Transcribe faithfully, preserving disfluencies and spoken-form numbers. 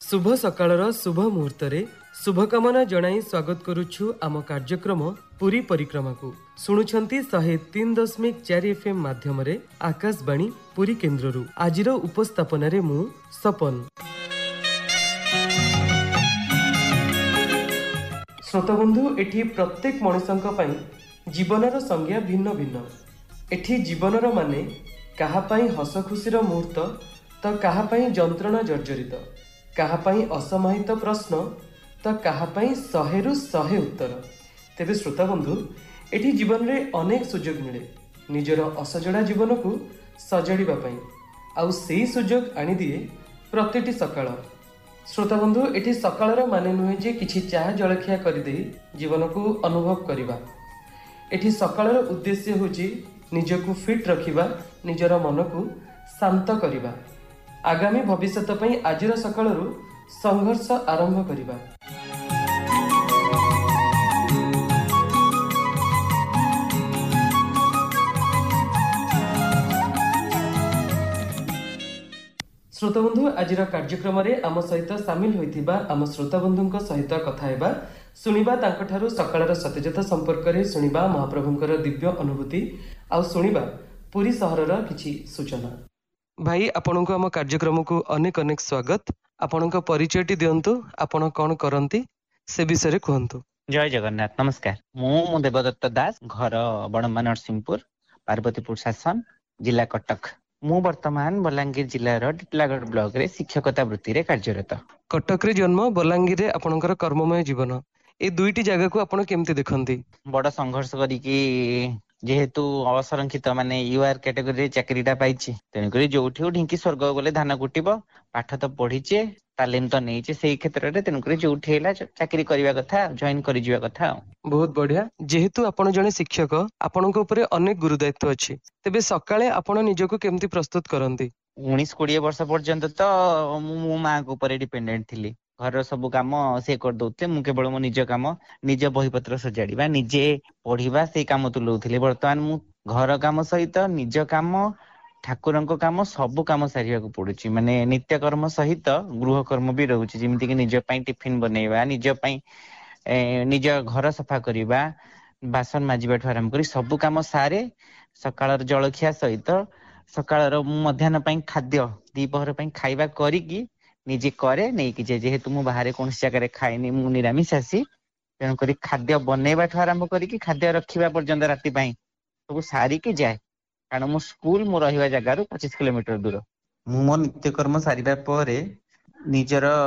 शुभ सकाळर शुभ मुहूर्त शुभकामना जनाई स्वागत करुछु आम कार्यक्रम पुरी परिक्रमा को शुणुछंती शहे तीन दशमिक चार एफ एम माध्यम आकाशवाणी पुरी केन्द्ररू आजिर उपस्थापन रे मु सपन। श्रोतबंधु एठी प्रत्येक मनुष्यंक पई जीवनर संज्ञा भिन्न भिन्न। एठी जीवनर माने काहा पई हस खुशीर मुहूर्त तो काहा पई जंत्रणा जर्जरित, काहा पई असमाहित प्रश्न तो काहा पई शहेरु शहे उत्तर। तेबे श्रोताबंधु एठी जीवन रे अनेक सुजोग मिले निजर असजड़ा जीवन को सजाड़िबा पई, आउ सेही सुजोग आनी दिए प्रतिटी सकाळ। श्रोताबंधु एठी सकाळर माने नुहे जे किछि चाह जलखिया करि देई जीवन को अनुभव करिबा। एठी सकाळर उद्देश्य होछि निजको फिट रखिबा, निजर मन को शांत करिबा, आगामी भविष्य पई आजिर सकाळरू संघर्ष आरंभ करिबा। श्रोताबंधु आजिर कार्यक्रम रे आम सहित सामिल होइथिबा आम श्रोताबंधुक सहित कथा हेबा, सुनिबा तांकठारु सकाळर सत्यजता संपर्क रे सुनिबा महाप्रभुंकर दिव्य अनुभूति, आ सुनिबा पुरी सहरर किछि सूचना। भाई आपण को आम कार्यक्रम को अनेक अनेक स्वागत। आपण परिचय दिंतु, आपण कौन करती से विषय कहतु। जय जगन्नाथ, नमस्कार। मु देवदत्त दास, घर बड़म्बा नरसिंहपुर, पार्वतीपुर शासन, जिला कटक। मु वर्तमान बलांगीर जिलार टिटलागढ़ ब्लॉक रे शिक्षकता वृत्ति रे कार्यरत। कटक रे जन्म, बलांगीर रे आपणकर कर्ममय जीवन, ए दुईटी जगह को आपण केमती देखंती? बड़ संघर्ष करिकी जेहेतु असंरक्षित माने यूआर कैटेगरी चाकरीटा पाइछि, तेणुकरी जोठी ढिंकी स्वर्ग गले धान कुटिब। पाठ तो पढ़ीचे, तालीम तो नहींचे सेही क्षेत्र रे, तेणुकरी जोठी हैला चाकरी करिवा कथा, जॉइन करि जिवा कथा। बहुत बढ़िया। जेहेतु आपण जने शिक्षक, आपणक ऊपर अनेक गुरुदायित्व अछि, तेबे सकाळे आपण निजको केमती प्रस्तुत करंती? उन्नीस बीस वर्ष पर्यंत तो मु मां को ऊपर डिपेंडेंट थिली। घर सब काम से कर दउते, मु केवल मो निज काम, निज बहीपत्र सजाड़िबा, निजे पढ़िबा से काम तुलौथिली। बर्तमान मु घर काम सहित निज काम, ठाकुरंक काम सब काम सारिया को पड़ुची। माने नित्य कर्म सहित गृह कर्म भी रहउची, जेमिति कि निज पई टिफिन बनेइबा, निज पई निज घर सफा करिबा, बासन माजिबाठु आरंभ करी सब काम सारे सकाळर जलखिया सहित सकाळर मध्याह्न पई खाद्य, दीपहर पई खाइबा करिकी निजे करे नहीं कि जेहेतु मु बाहर कौन जगह खाएनी, मु निरामिष आसी, तेणुक खाद्य बनैबा आरंभ करी खाद्य रखा पर्यंत राति सब सारिकी जाए, कारण मो स्कूल मो रहिबा जगार पच्चीस किलोमीटर दूर। मु मो नित्यकर्म सारिबा परे निजर